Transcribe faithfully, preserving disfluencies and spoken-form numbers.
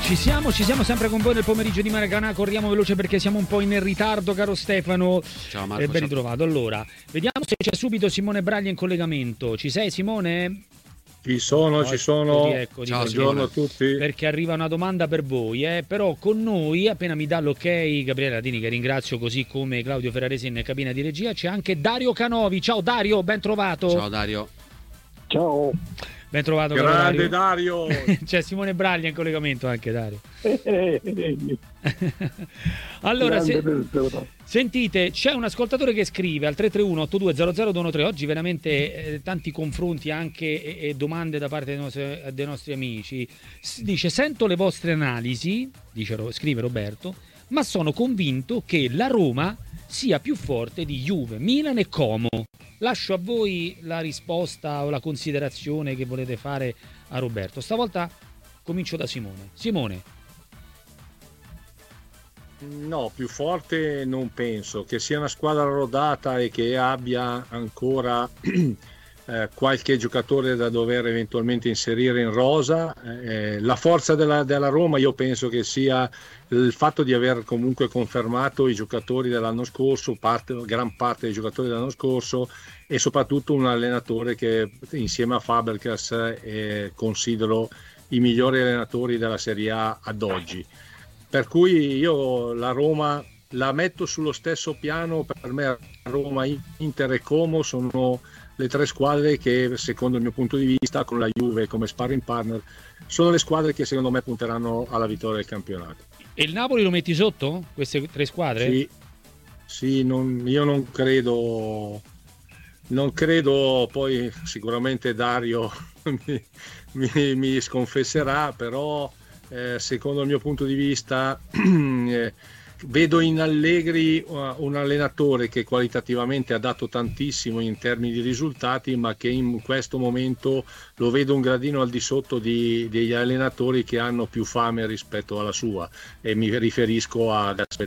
Ci siamo, ci siamo sempre con voi nel pomeriggio di Maracanã. Corriamo veloce perché siamo un po' in ritardo, caro Stefano. Ciao Marco. Eh, ben ritrovato. Allora, vediamo se c'è subito Simone Braglia in collegamento. Ci sei, Simone? Ci sono, No, ci sono. eccoti, eccoti, Ciao, buongiorno a tutti. Perché arriva una domanda per voi, eh? Però con noi, appena mi dà l'ok Gabriele Ladini, che ringrazio, così come Claudio Ferraresi in cabina di regia, c'è anche Dario Canovi. Ciao Dario, ben trovato. Ciao Dario. Ciao. Ben trovato, Grande Dario. Dario. C'è Simone Braglia in collegamento anche, Dario. Allora, se, sentite, c'è un ascoltatore che scrive al tre tre uno otto due zero zero due uno tre. Oggi veramente eh, tanti confronti anche e, e domande da parte dei nostri, dei nostri amici. S- dice: sento le vostre analisi, dice, scrive Roberto, ma sono convinto che la Roma sia più forte di Juve, Milan e Como. Lascio a voi la risposta o la considerazione che volete fare a Roberto. Stavolta comincio da Simone. Simone. No, più forte non penso, che sia una squadra rodata e che abbia ancora eh, qualche giocatore da dover eventualmente inserire in rosa. Eh, la forza della, della Roma io penso che sia il fatto di aver comunque confermato i giocatori dell'anno scorso, parte, gran parte dei giocatori dell'anno scorso, e soprattutto un allenatore che insieme a Fabregas eh, considero i migliori allenatori della Serie A ad oggi. Per cui io la Roma la metto sullo stesso piano. Per me Roma, Inter e Como sono le tre squadre che, secondo il mio punto di vista, con la Juve come sparring partner, sono le squadre che secondo me punteranno alla vittoria del campionato. E il Napoli lo metti sotto? Queste tre squadre? Sì, sì, non, io non credo, non credo, poi sicuramente Dario mi, mi, mi sconfesserà, però eh, secondo il mio punto di vista eh, vedo in Allegri un allenatore che qualitativamente ha dato tantissimo in termini di risultati, ma che in questo momento lo vedo un gradino al di sotto di, degli allenatori che hanno più fame rispetto alla sua, e mi riferisco a Gasperini.